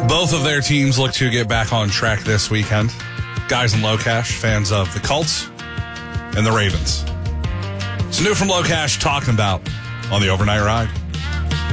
Both of their teams look to get back on track this weekend. Guys in Low Cash, fans of the Colts and the Ravens. It's new from Low Cash talking about on the Overnight Ride.